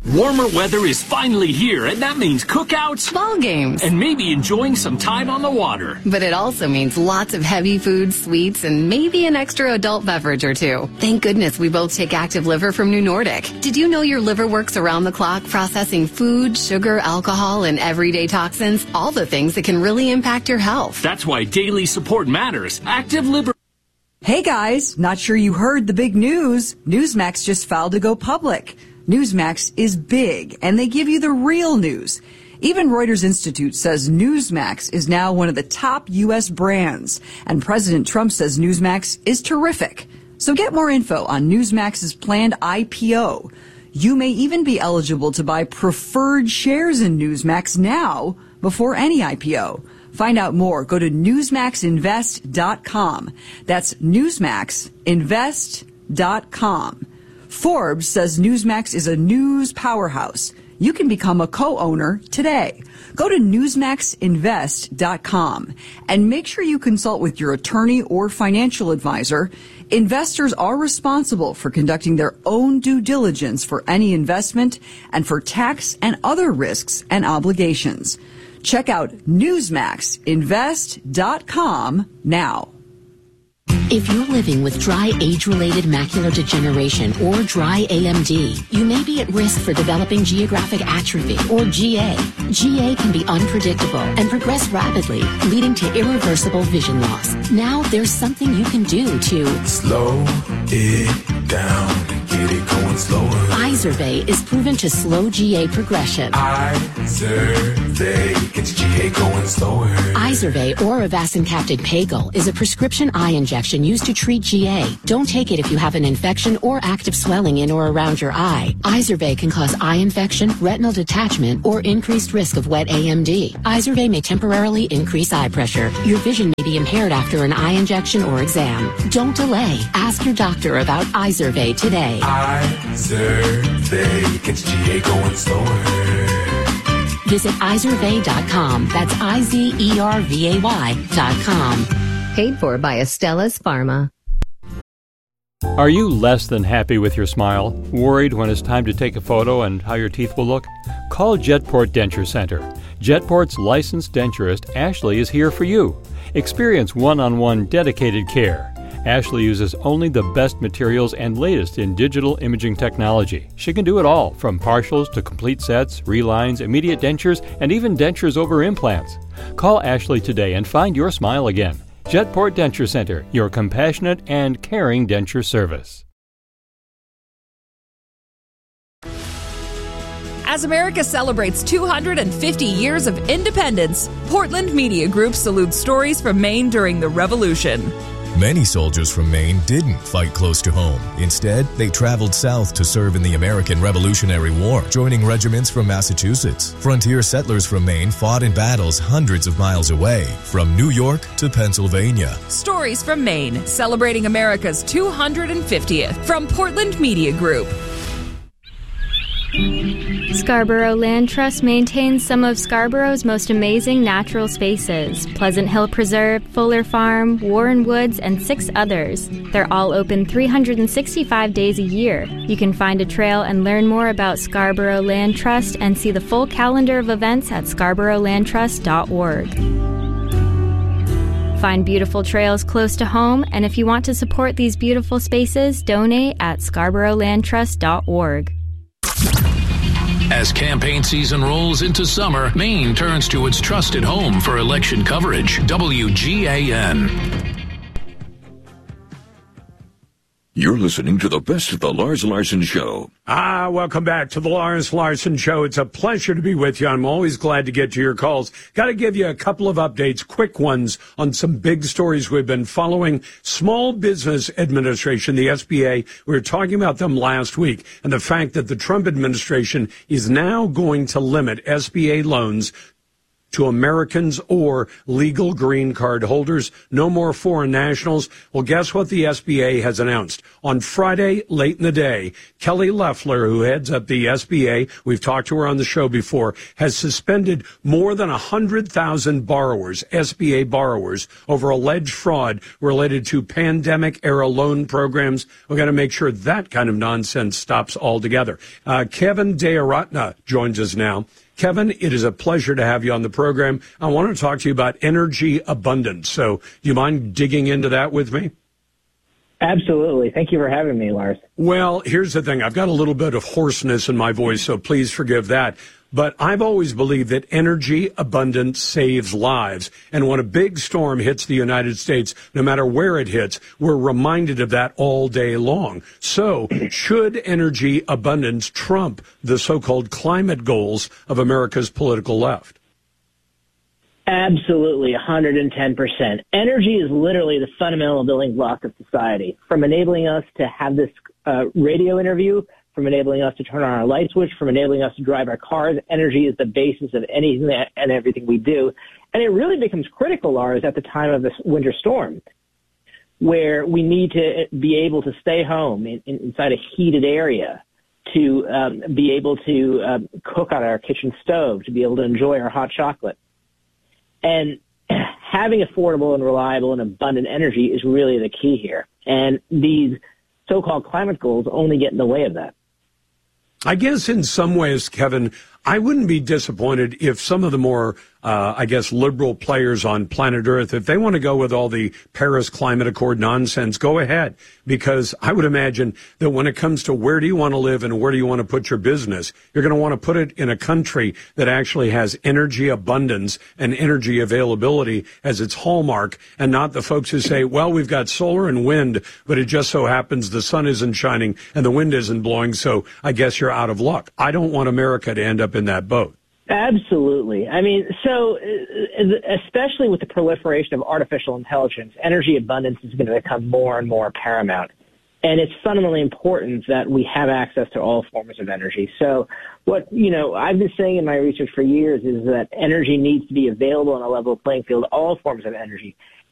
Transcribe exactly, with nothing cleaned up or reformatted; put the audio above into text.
Warmer weather is finally here, and that means cookouts, ball games, and maybe enjoying some time on the water. But it also means lots of heavy foods, sweets, and maybe an extra adult beverage or two. Thank goodness we both take Active Liver from New Nordic. Did you know your liver works around the clock processing food, sugar, alcohol, and everyday toxins? All the things that can really impact your health. That's why daily support matters. Active Liver. Hey guys, not sure you heard the big news. Newsmax just filed to go public. Newsmax is big, and they give you the real news. Even Reuters Institute says Newsmax is now one of the top U S brands, and President Trump says Newsmax is terrific. So get more info on Newsmax's planned I P O. You may even be eligible to buy preferred shares in Newsmax now before any I P O. Find out more. Go to newsmax invest dot com. That's newsmax invest dot com. Forbes says Newsmax is a news powerhouse. You can become a co-owner today. Go to newsmax invest dot com and make sure you consult with your attorney or financial advisor. Investors are responsible for conducting their own due diligence for any investment and for tax and other risks and obligations. Check out newsmax invest dot com now. If you're living with dry age-related macular degeneration or dry A M D, you may be at risk for developing geographic atrophy or G A. G A can be unpredictable and progress rapidly, leading to irreversible vision loss. Now there's something you can do to slow it down and get it going slower. Izervay is proven to slow G A progression. Izervay gets G A going slower. Izervay or avacincaptad pagel is a prescription eye injection used to treat G A. Don't take it if you have an infection or active swelling in or around your eye. Izervay can cause eye infection, retinal detachment, or increased risk of wet A M D. Izervay may temporarily increase eye pressure. Your vision may be impaired after an eye injection or exam. Don't delay. Ask your doctor about Izervay today. Izervay gets G A going slower. Visit izervay dot com. That's I Z E R V A Y dot com. Paid for by Astellas Pharma. Are you less than happy with your smile? Worried when it's time to take a photo and how your teeth will look? Call Jetport Denture Center. Jetport's licensed denturist, Ashley, is here for you. Experience one-on-one dedicated care. Ashley uses only the best materials and latest in digital imaging technology. She can do it all, from partials to complete sets, relines, immediate dentures, and even dentures over implants. Call Ashley today and find your smile again. Jetport Denture Center, your compassionate and caring denture service. As America celebrates two hundred fifty years of independence, Portland Media Group salutes stories from Maine during the Revolution. Many soldiers from Maine didn't fight close to home. Instead, they traveled south to serve in the American Revolutionary War, joining regiments from Massachusetts. Frontier settlers from Maine fought in battles hundreds of miles away, from New York to Pennsylvania. Stories from Maine, celebrating America's two hundred fiftieth, from Portland Media Group. Scarborough Land Trust maintains some of Scarborough's most amazing natural spaces: Pleasant Hill Preserve, Fuller Farm, Warren Woods, and six others. They're all open three hundred sixty-five days a year. You can find a trail and learn more about Scarborough Land Trust and see the full calendar of events at scarborough land trust dot org. Find beautiful trails close to home, and if you want to support these beautiful spaces, donate at scarborough land trust dot org. As campaign season rolls into summer, Maine turns to its trusted home for election coverage. W G A N. You're listening to the best of the Lars Larson Show. Ah, welcome back to the Lars Larson Show. It's a pleasure to be with you. I'm always glad to get to your calls. Got to give you a couple of updates, quick ones, on some big stories we've been following. Small Business Administration, the S B A, we were talking about them last week, and the fact that the Trump administration is now going to limit S B A loans to Americans or legal green card holders. No more foreign nationals. Well, guess what the S B A has announced? On Friday, late in the day, Kelly Loeffler, who heads up the S B A, we've talked to her on the show before, has suspended more than one hundred thousand borrowers, S B A borrowers, over alleged fraud related to pandemic-era loan programs. We're going to make sure that kind of nonsense stops altogether. Uh, Kevin Deyaratna joins us now. Kevin, it is a pleasure to have you on the program. I want to talk to you about energy abundance. So do you mind digging into that with me? Absolutely. Thank you for having me, Lars. Well, here's the thing. I've got a little bit of hoarseness in my voice, so please forgive that. But I've always believed that energy abundance saves lives. And when a big storm hits the United States, no matter where it hits, we're reminded of that all day long. So should energy abundance trump the so-called climate goals of America's political left? Absolutely, one hundred ten percent. Energy is literally the fundamental building block of society. From enabling us to have this uh, radio interview, from enabling us to turn on our light switch, from enabling us to drive our cars, energy is the basis of anything and everything we do. And it really becomes critical, Lars, at the time of this winter storm, where we need to be able to stay home in, in, inside a heated area, to um, be able to um, cook on our kitchen stove, to be able to enjoy our hot chocolate. And having affordable and reliable and abundant energy is really the key here. And these so-called climate goals only get in the way of that. I guess in some ways, Kevin, I wouldn't be disappointed if some of the more, uh, I guess, liberal players on planet Earth, if they want to go with all the Paris Climate Accord nonsense, go ahead. Because I would imagine that when it comes to where do you want to live and where do you want to put your business, you're going to want to put it in a country that actually has energy abundance and energy availability as its hallmark, and not the folks who say, well, we've got solar and wind, but it just so happens the sun isn't shining and the wind isn't blowing, so I guess you're out of luck. I don't want America to end up in that boat. Absolutely. I mean, so especially with the proliferation of artificial intelligence, energy abundance is going to become more and more paramount. And it's fundamentally important that we have access to all forms of energy. So what, you know, I've been saying in my research for years is that energy needs to be available on a level playing field, all forms of energy.